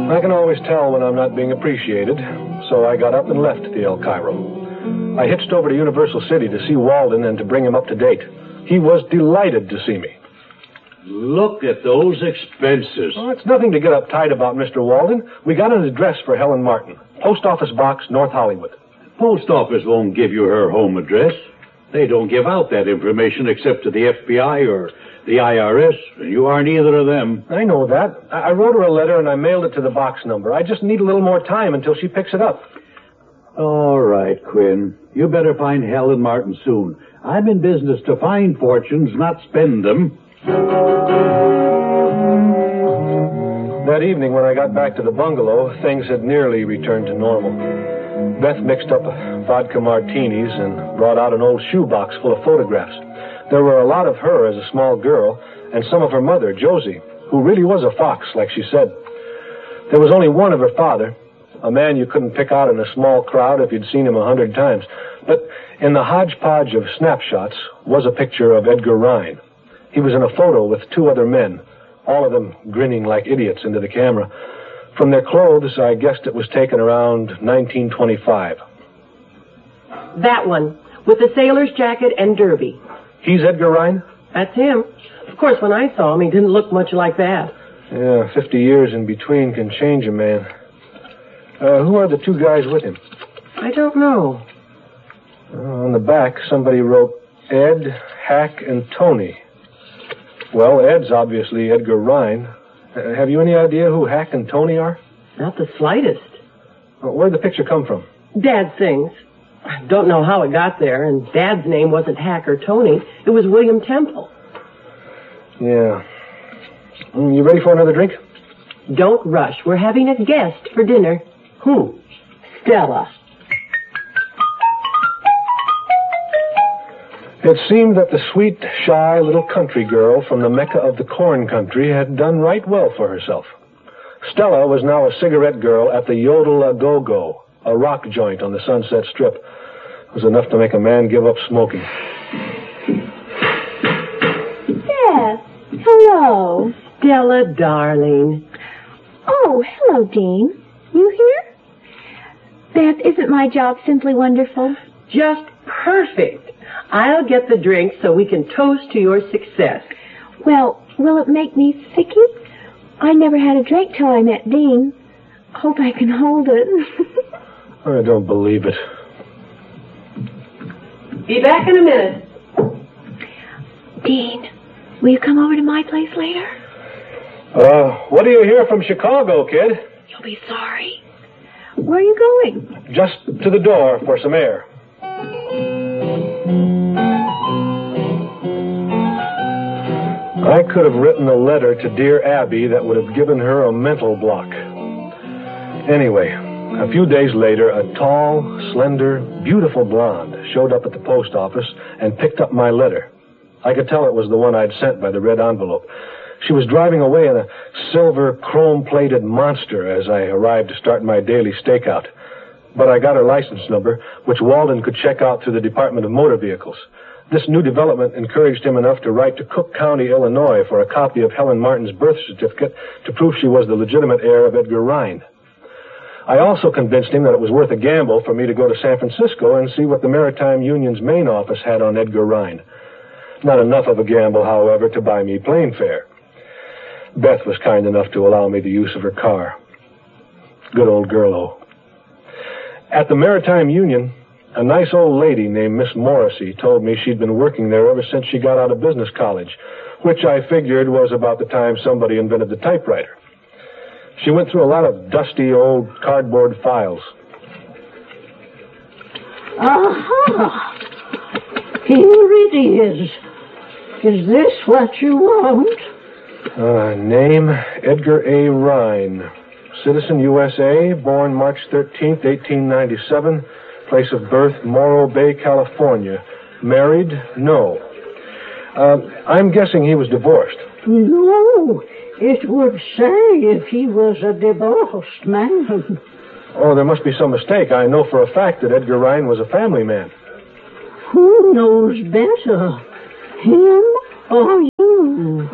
I can always tell when I'm not being appreciated, so I got up and left the El Cairo. I hitched over to Universal City to see Walden and to bring him up to date. He was delighted to see me. Look at those expenses. Oh, it's nothing to get uptight about, Mr. Walden. We got an address for Helen Martin. Post Office Box, North Hollywood. Post Office won't give you her home address. They don't give out that information except to the FBI or the IRS. You aren't either of them. I know that. I wrote her a letter and I mailed it to the box number. I just need a little more time until she picks it up. All right, Quinn. You better find Helen Martin soon. I'm in business to find fortunes, not spend them. That evening when I got back to the bungalow, things had nearly returned to normal. Beth mixed up vodka martinis and brought out an old shoebox full of photographs. There were a lot of her as a small girl and some of her mother, Josie, who really was a fox, like she said. There was only one of her father, a man you couldn't pick out in a small crowd if you'd seen him 100 times. But in the hodgepodge of snapshots was a picture of Edgar Rhine. He was in a photo with two other men, all of them grinning like idiots into the camera. From their clothes, I guessed it was taken around 1925. That one, with the sailor's jacket and derby. He's Edgar Rhine? That's him. Of course, when I saw him, he didn't look much like that. Yeah, 50 years in between can change a man. Who are the two guys with him? I don't know. On the back, somebody wrote Ed, Hack, and Tony. Well, Ed's obviously Edgar Rhine. Have you any idea who Hack and Tony are? Not the slightest. Where'd the picture come from? Dad sings. I don't know how it got there, and Dad's name wasn't Hack or Tony. It was William Temple. Yeah. You ready for another drink? Don't rush. We're having a guest for dinner. Who? Stella. It seemed that the sweet, shy little country girl from the Mecca of the corn country had done right well for herself. Stella was now a cigarette girl at the Yodel-A-Go-Go, a rock joint on the Sunset Strip. It was enough to make a man give up smoking. Beth, hello. Stella, darling. Oh, hello, Dean. You here? Beth, isn't my job simply wonderful? Just perfect. I'll get the drink so we can toast to your success. Well, will it make me sicky? I never had a drink till I met Dean. Hope I can hold it. I don't believe it. Be back in a minute. Dean, will you come over to my place later? What do you hear from Chicago, kid? You'll be sorry. Where are you going? Just to the door for some air. I could have written a letter to dear Abby that would have given her a mental block. Anyway, a few days later, a tall, slender, beautiful blonde showed up at the post office and picked up my letter. I could tell it was the one I'd sent by the red envelope. She was driving away in a silver, chrome-plated monster as I arrived to start my daily stakeout. But I got her license number, which Walden could check out through the Department of Motor Vehicles. This new development encouraged him enough to write to Cook County, Illinois, for a copy of Helen Martin's birth certificate to prove she was the legitimate heir of Edgar Rhine. I also convinced him that it was worth a gamble for me to go to San Francisco and see what the Maritime Union's main office had on Edgar Rhine. Not enough of a gamble, however, to buy me plane fare. Beth was kind enough to allow me the use of her car. Good old girl-o. At the Maritime Union, a nice old lady named Miss Morrissey told me she'd been working there ever since she got out of business college, which I figured was about the time somebody invented the typewriter. She went through a lot of dusty old cardboard files. Aha! Here it is. Is this what you want? Name, Edgar A. Rhine. Citizen, USA, born March 13th, 1897. Place of birth, Morro Bay, California. Married? No. I'm guessing he was divorced. No, it would say if he was a divorced man. Oh, there must be some mistake. I know for a fact that Edgar Rhine was a family man. Who knows better, him or you?